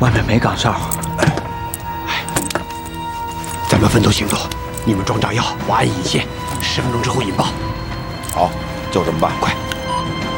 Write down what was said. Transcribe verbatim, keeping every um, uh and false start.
外面没岗哨。 哎，咱们分头行动，你们装炸药，我安引线，十分钟之后引爆。 好，就这么办， 快！